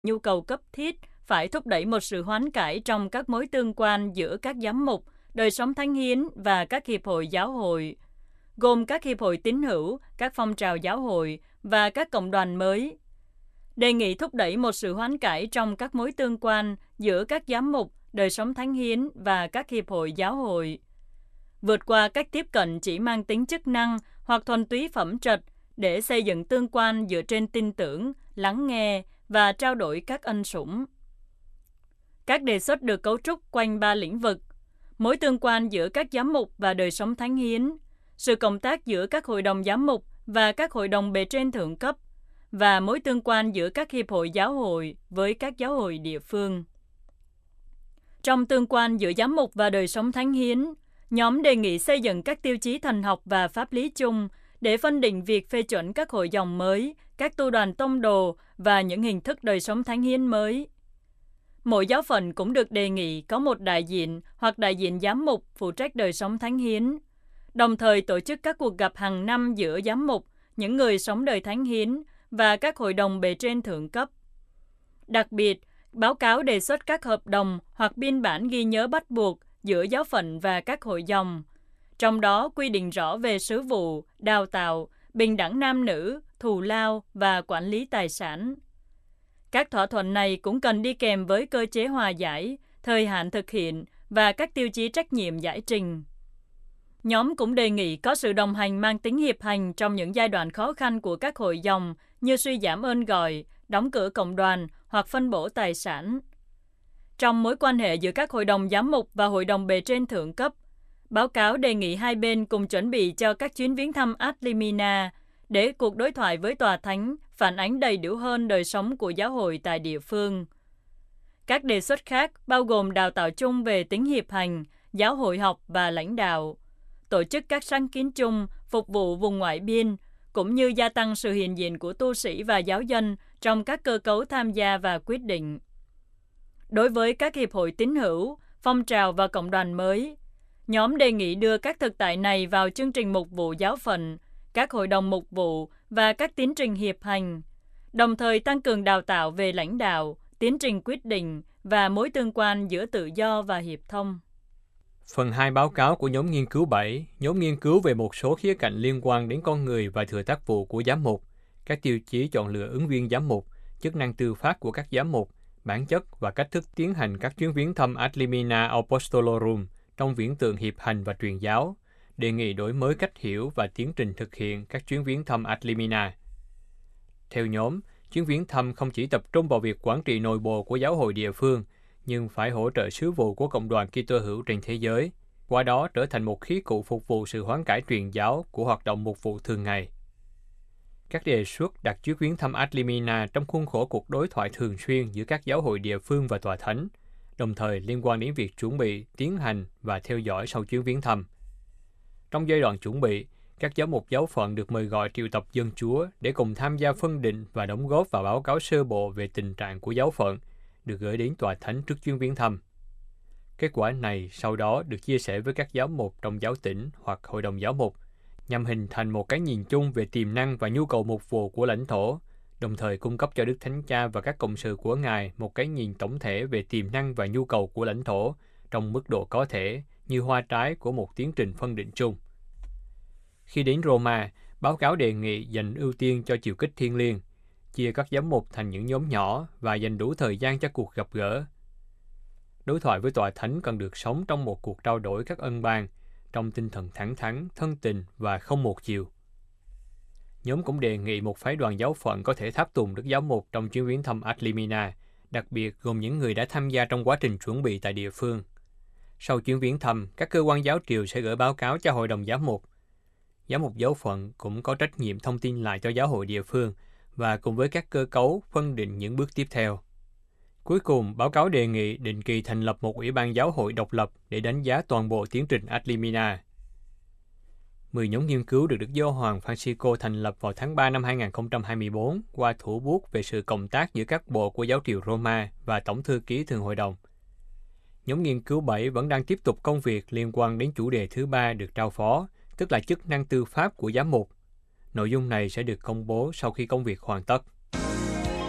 nhu cầu cấp thiết phải thúc đẩy một sự hoán cải trong các mối tương quan giữa các giám mục, đời sống thánh hiến và các hiệp hội giáo hội, gồm các hiệp hội tín hữu, các phong trào giáo hội và các cộng đoàn mới. Đề nghị thúc đẩy một sự hoán cải trong các mối tương quan giữa các giám mục, đời sống thánh hiến và các hiệp hội giáo hội. Vượt qua cách tiếp cận chỉ mang tính chức năng hoặc thuần túy phẩm trật để xây dựng tương quan dựa trên tin tưởng, lắng nghe và trao đổi các ân sủng. Các đề xuất được cấu trúc quanh 3 lĩnh vực: mối tương quan giữa các giám mục và đời sống thánh hiến, sự cộng tác giữa các hội đồng giám mục và các hội đồng bề trên thượng cấp, và mối tương quan giữa các hiệp hội giáo hội với các giáo hội địa phương. Trong tương quan giữa giám mục và đời sống thánh hiến, nhóm đề nghị xây dựng các tiêu chí thần học và pháp lý chung để phân định việc phê chuẩn các hội dòng mới, các tu đoàn tông đồ và những hình thức đời sống thánh hiến mới. Mỗi giáo phận cũng được đề nghị có một đại diện hoặc đại diện giám mục phụ trách đời sống thánh hiến, đồng thời tổ chức các cuộc gặp hàng năm giữa giám mục, những người sống đời thánh hiến và các hội đồng bề trên thượng cấp. Đặc biệt, báo cáo đề xuất các hợp đồng hoặc biên bản ghi nhớ bắt buộc giữa giáo phận và các hội dòng, trong đó quy định rõ về sứ vụ, đào tạo, bình đẳng nam nữ, thù lao và quản lý tài sản. Các thỏa thuận này cũng cần đi kèm với cơ chế hòa giải, thời hạn thực hiện và các tiêu chí trách nhiệm giải trình. Nhóm cũng đề nghị có sự đồng hành mang tính hiệp hành trong những giai đoạn khó khăn của các hội dòng như suy giảm ơn gọi, đóng cửa cộng đoàn hoặc phân bổ tài sản. Trong mối quan hệ giữa các hội đồng giám mục và hội đồng bề trên thượng cấp, báo cáo đề nghị hai bên cùng chuẩn bị cho các chuyến viếng thăm ad limina để cuộc đối thoại với tòa thánh phản ánh đầy đủ hơn đời sống của giáo hội tại địa phương. Các đề xuất khác bao gồm đào tạo chung về tính hiệp hành, giáo hội học và lãnh đạo, tổ chức các sáng kiến chung phục vụ vùng ngoại biên, cũng như gia tăng sự hiện diện của tu sĩ và giáo dân trong các cơ cấu tham gia và quyết định. Đối với các hiệp hội tín hữu, phong trào và cộng đoàn mới, nhóm đề nghị đưa các thực tại này vào chương trình mục vụ giáo phận, các hội đồng mục vụ và các tiến trình hiệp hành, đồng thời tăng cường đào tạo về lãnh đạo, tiến trình quyết định và mối tương quan giữa tự do và hiệp thông. Phần 2 báo cáo của nhóm nghiên cứu 7, nhóm nghiên cứu về một số khía cạnh liên quan đến con người và thừa tác vụ của giám mục, các tiêu chí chọn lựa ứng viên giám mục, chức năng tư pháp của các giám mục, bản chất và cách thức tiến hành các chuyến viếng thăm ad limina apostolorum trong viễn tượng hiệp hành và truyền giáo, đề nghị đổi mới cách hiểu và tiến trình thực hiện các chuyến viếng thăm ad limina. Theo nhóm, chuyến viếng thăm không chỉ tập trung vào việc quản trị nội bộ của giáo hội địa phương, nhưng phải hỗ trợ sứ vụ của cộng đoàn Kitô hữu trên thế giới, qua đó trở thành một khí cụ phục vụ sự hoán cải truyền giáo của hoạt động mục vụ thường ngày. Các đề xuất đặt chuyến viếng thăm ad limina trong khuôn khổ cuộc đối thoại thường xuyên giữa các giáo hội địa phương và tòa thánh, đồng thời liên quan đến việc chuẩn bị, tiến hành và theo dõi sau chuyến viếng thăm. Trong giai đoạn chuẩn bị, các giám mục giáo phận được mời gọi triệu tập dân chúa để cùng tham gia phân định và đóng góp vào báo cáo sơ bộ về tình trạng của giáo phận, được gửi đến tòa thánh trước chuyến viếng thăm. Kết quả này sau đó được chia sẻ với các giám mục trong giáo tỉnh hoặc hội đồng giáo mục, nhằm hình thành một cái nhìn chung về tiềm năng và nhu cầu mục vụ của lãnh thổ, đồng thời cung cấp cho Đức Thánh Cha và các cộng sự của Ngài một cái nhìn tổng thể về tiềm năng và nhu cầu của lãnh thổ trong mức độ có thể như hoa trái của một tiến trình phân định chung. Khi đến Roma, báo cáo đề nghị dành ưu tiên cho chiều kích thiêng liêng, chia các giám mục thành những nhóm nhỏ và dành đủ thời gian cho cuộc gặp gỡ. Đối thoại với tòa thánh cần được sống trong một cuộc trao đổi các ân ban, trong tinh thần thẳng thắn, thân tình và không một chiều. Nhóm cũng đề nghị một phái đoàn giáo phận có thể tháp tùng Đức Giáo mục trong chuyến viếng thăm ad limina, đặc biệt gồm những người đã tham gia trong quá trình chuẩn bị tại địa phương. Sau chuyến viếng thăm, các cơ quan giáo triều sẽ gửi báo cáo cho hội đồng giám mục. Giám mục giáo phận cũng có trách nhiệm thông tin lại cho giáo hội địa phương và cùng với các cơ cấu phân định những bước tiếp theo. Cuối cùng, báo cáo đề nghị định kỳ thành lập một ủy ban giáo hội độc lập để đánh giá toàn bộ tiến trình ad limina. 10 nhóm nghiên cứu được Đức Giáo hoàng Francisco thành lập vào tháng 3 năm 2024 qua thủ bút về sự cộng tác giữa các bộ của giáo triều Roma và Tổng thư ký Thường hội đồng. Nhóm nghiên cứu 7 vẫn đang tiếp tục công việc liên quan đến chủ đề thứ 3 được trao phó, tức là chức năng tư pháp của giám mục. Nội dung này sẽ được công bố sau khi công việc hoàn tất.